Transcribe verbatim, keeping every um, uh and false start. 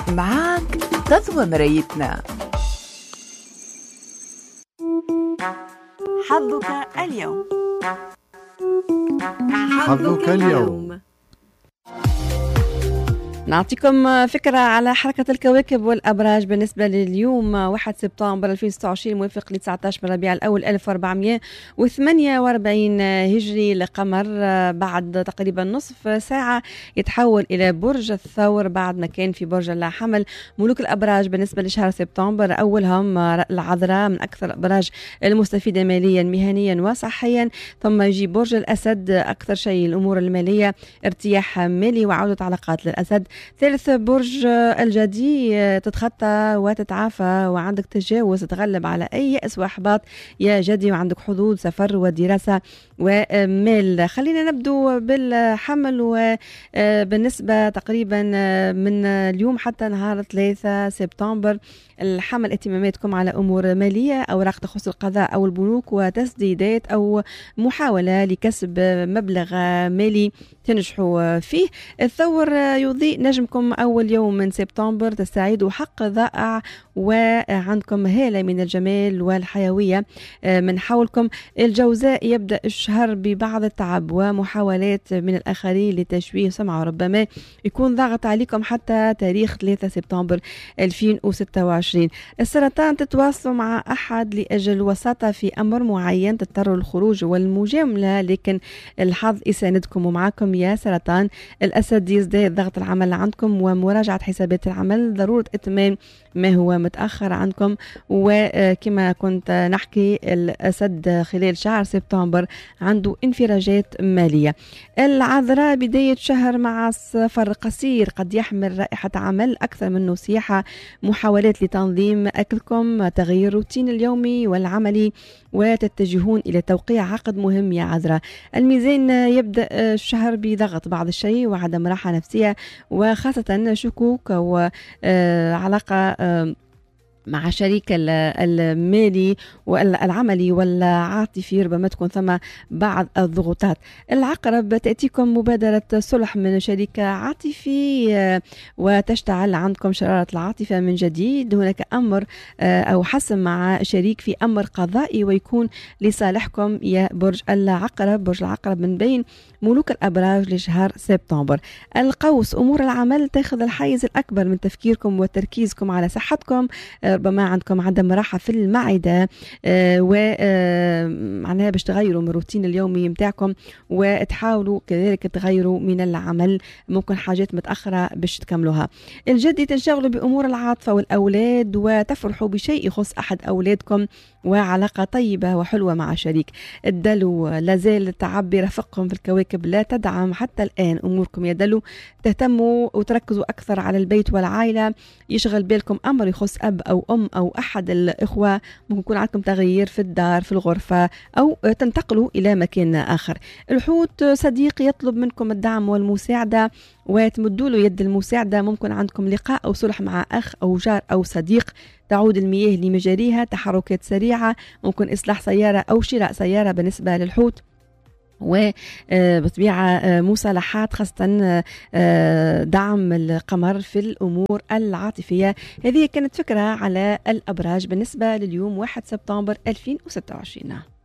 معاك تضوى مرايتنا. حظك اليوم. حظك اليوم. نعطيكم فكرة على حركة الكواكب والأبراج بالنسبة لليوم واحد سبتمبر ألفين وستة وعشرين موافق ل تسعة عشر من ربيع الأول ألف وأربعمائة وثمانية وأربعين هجري. القمر بعد تقريبا نصف ساعة يتحول إلى برج الثور بعد ما كان في برج الحمل. ملوك الأبراج بالنسبة لشهر سبتمبر أولهم العذراء من أكثر الأبراج المستفيدة ماليا مهنيا وصحيا، ثم يجي برج الأسد أكثر شيء الأمور المالية ارتياح مالي وعودة علاقات للأسد. ثالث برج الجدي تتخطى وتتعافى وعندك تجاوز تتغلب على أي يأس وإحباط يا جدي، وعندك حظوظ سفر ودراسة ومال. خلينا نبدو بالحمل، وبالنسبة تقريبا من اليوم حتى نهار ثلاثة سبتمبر الحمل اهتماماتكم على أمور مالية، أوراق تخص القضاء أو البنوك وتسديدات أو محاولة لكسب مبلغ مالي تنجحوا فيه. الثور يضيء نجمكم أول يوم من سبتمبر، تستعيدوا حق ضائع وعندكم هالة من الجمال والحيوية من حولكم. الجوزاء يبدأ الشهر ببعض التعب ومحاولات من الآخرين لتشويه سمعة، ربما يكون ضغط عليكم حتى تاريخ ثلاثة سبتمبر ألفين وستة وعشرين. السرطان تتواصلوا مع أحد لأجل وساطة في أمر معين، تضطروا للخروج والمجاملة، لكن الحظ يساندكم ومعكم يا سرطان. الأسد يزداد ضغط العمل عندكم ومراجعة حسابات العمل، ضرورة إتمام ما هو متأخر عنكم. وكما كنت نحكي الأسد خلال شهر سبتمبر عنده انفراجات مالية. العذراء بداية شهر مع سفر قصير قد يحمل رائحة عمل أكثر من نصيحة، محاولات لتنظيم أكلكم، تغيير الروتين اليومي والعملي، وتتجهون إلى توقيع عقد مهم يا عذراء. الميزان يبدأ الشهر بضغط بعض الشيء وعدم راحة نفسية، وخاصة شكوك وعلاقة مع شريك المالي والعملي والعاطفي، ربما تكون ثم بعض الضغوطات. العقرب تأتيكم مبادرة صلح من شريك عاطفي وتشتعل عندكم شرارة العاطفة من جديد. هناك أمر أو حسم مع شريك في أمر قضائي ويكون لصالحكم يا برج العقرب. برج العقرب من بين ملوك الأبراج لشهر سبتمبر. القوس أمور العمل تأخذ الحيز الأكبر من تفكيركم وتركيزكم على صحتكم، ربما عندكم عدم راحة في المعدة آه ومعناها باش تغيروا من الروتين اليومي متاعكم وتحاولوا كذلك تغيروا من العمل، ممكن حاجات متأخرة باش تكملوها. الجدي تنشغلوا بأمور العاطفة والأولاد وتفرحوا بشيء يخص أحد أولادكم وعلاقة طيبة وحلوة مع شريك. الدلو لازال التعب برفقكم في الكواكب لا تدعم حتى الآن أموركم يا دلو، تهتموا وتركزوا أكثر على البيت والعائلة، يشغل بالكم أمر يخص أب أو أم أو أحد الإخوة، ممكن يكون عندكم تغيير في الدار في الغرفة أو تنتقلوا إلى مكان آخر. الحوت صديق يطلب منكم الدعم والمساعدة وتمدوا له يد المساعدة، ممكن عندكم لقاء أو صلح مع أخ أو جار أو صديق، تعود المياه لمجاريها، تحركات سريعة، ممكن إصلاح سيارة أو شراء سيارة بالنسبة للحوت، وبطبيعة مصالحات خاصة دعم القمر في الأمور العاطفية. هذه كانت فكرة على الأبراج بالنسبة لليوم واحد سبتمبر ألفين وستة وعشرين.